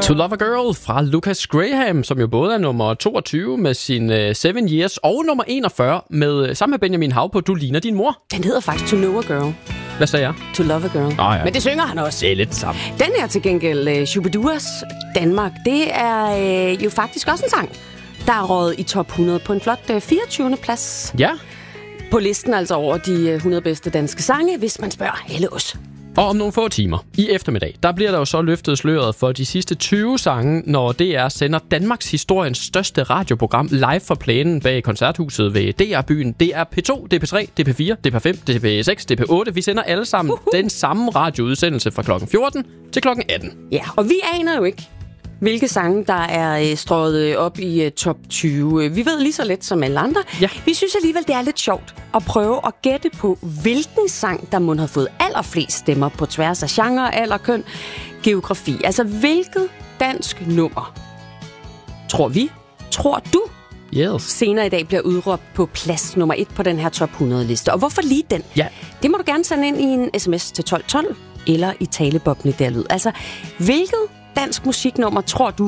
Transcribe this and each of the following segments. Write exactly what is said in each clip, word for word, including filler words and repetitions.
To Love a Girl fra Lucas Graham, som jo både er nummer toogtyve med sin uh, Seven Years, og nummer enogfyrre med, sammen med Benjamin Hav på Du ligner din mor. Den hedder faktisk To Know a Girl. Hvad sagde jeg? To Love a Girl. Oh, ja. Men det synger han også. Det er lidt sammen. Den er til gengæld uh, Shubiduas Danmark. Det er uh, jo faktisk også en sang, der er røget i top hundrede på en flot uh, fireogtyvende plads. Ja. På listen altså over de hundrede bedste danske sange, hvis man spørger alle os. Og om nogle få timer i eftermiddag, der bliver der jo så løftet sløret for de sidste tyve sange, når D R sender Danmarks historiens største radioprogram live fra plænen bag koncerthuset ved D R-byen. Det er P to, det er P tre, det er P fire, det er P fem, det er P seks, det er P otte. Vi sender alle sammen uh-huh. den samme radioudsendelse fra klokken fjorten til klokken atten. Ja, og vi aner jo ikke, hvilke sange, der er strøget op i uh, top tyve. Vi ved lige så let som alle andre. Ja. Vi synes alligevel, det er lidt sjovt at prøve at gætte på, hvilken sang, der må have fået allerflest stemmer på tværs af genre, alder, køn, geografi. Altså, hvilket dansk nummer, tror vi, tror du, yes. senere i dag bliver udråbt på plads nummer et på den her top hundrede-liste. Og hvorfor lige den? Ja. Det må du gerne sende ind i en sms til tolv tolv, eller i taleboblen der lyd. Altså, hvilket dansk musiknummer tror du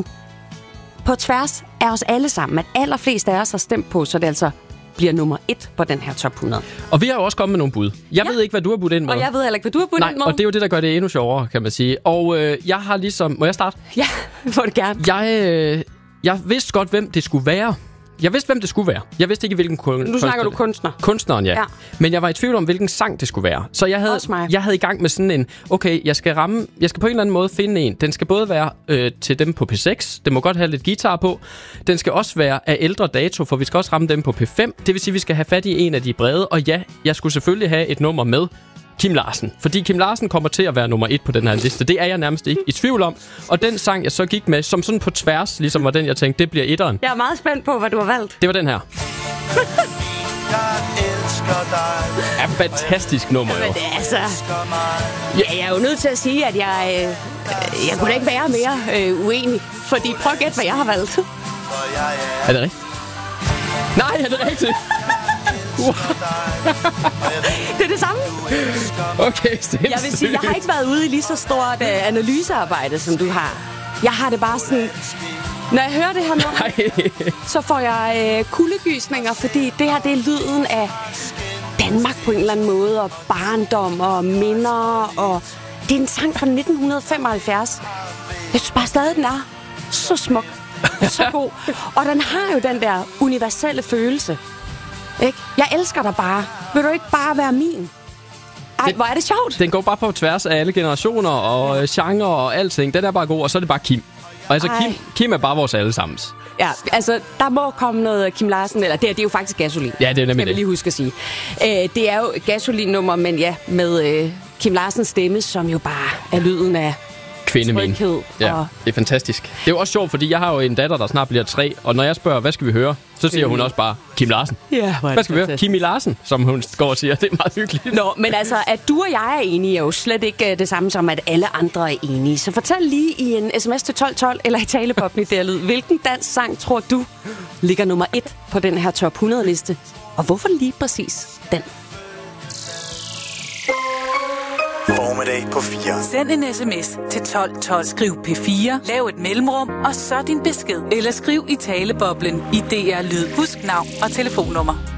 på tværs af os alle sammen, at allerflest af os har stemt på, så det altså bliver nummer et på den her top hundrede. Og vi har jo også kommet med nogle bud. Jeg ja. ved ikke, hvad du har budt ind med. Og jeg ved heller ikke, hvad du har budt Nej, ind med. og det er jo det, der gør det endnu sjovere, kan man sige. Og øh, jeg har ligesom... Må jeg starte? Ja, må du gerne. Jeg, øh, jeg vidste godt, hvem det skulle være. Jeg vidste, hvem det skulle være. Jeg vidste ikke, hvilken kunstner. Nu snakker du kunstner. Kunstneren, ja. ja. Men jeg var i tvivl om, hvilken sang det skulle være. Så jeg havde, jeg havde i gang med sådan en, okay, jeg skal ramme, jeg skal på en eller anden måde finde en. Den skal både være øh, til dem på P seks, det må godt have lidt guitar på. Den skal også være af ældre dato, for vi skal også ramme dem på P fem. Det vil sige, at vi skal have fat i en af de brede. Og ja, jeg skulle selvfølgelig have et nummer med Kim Larsen. Fordi Kim Larsen kommer til at være nummer et på den her liste. Det er jeg nærmest ikke i tvivl om. Og den sang, jeg så gik med, som sådan på tværs, ligesom var den, jeg tænkte, det bliver etteren. Jeg er meget spændt på, hvad du har valgt. Det var den her. Er fantastisk nummer, jo. Men det er altså... Ja, jeg er jo nødt til at sige, at jeg... Øh, jeg kunne da ikke være mere øh, uenig. Fordi prøv at gætte, hvad jeg har valgt. Er det rigtigt? Nej, er det rigtigt? Det er det samme. Okay, sindssygt. Jeg vil sige, jeg har ikke været ude i lige så stort uh, analysearbejde, som du har. Jeg har det bare sådan... Når jeg hører det her nummer, så får jeg uh, kuldegysninger, fordi det her, det er lyden af Danmark på en eller anden måde, og barndom og minder, og det er en sang fra nitten femoghalvfjerds. Jeg synes bare stadig, den er så smuk, så god. Og den har jo den der universelle følelse. Ikke? Jeg elsker dig bare. Vil du ikke bare være min? Ej, den, hvor er det sjovt. Den går bare på tværs af alle generationer og ja. genre og alting. Den er bare god, og så er det bare Kim. Og altså, Kim, Kim er bare vores allesammens. Ja, altså, der må komme noget Kim Larsen, eller det, det er jo faktisk Gasolin. Ja, det er nemlig det. Kan vi lige huske at sige. Æ, det er jo Gasolin-nummer, men ja, med øh, Kim Larsens stemme, som jo bare er lyden af tryghed. Ja, og... det er fantastisk. Det er jo også sjovt, fordi jeg har jo en datter, der snart bliver tre, og når jeg spørger, hvad skal vi høre, så siger hun også bare, Kim Larsen. Ja, hvad skal vi høre? Kimi Larsen, som hun går og siger. Det er meget hyggeligt. Nå, men altså, at du og jeg er enige, er jo slet ikke uh, det samme som, at alle andre er enige. Så fortæl lige i en sms til tolv tolv, eller i taleboblen i derlyd, hvilken dansk sang tror du ligger nummer et på den her top hundrede-liste? Og hvorfor lige præcis den? Formiddag på fire. Send en sms til tolv tolv. Skriv P fire, lav et mellemrum, og så din besked. Eller skriv i taleboblen i D R Lyd. Husk navn og telefonnummer.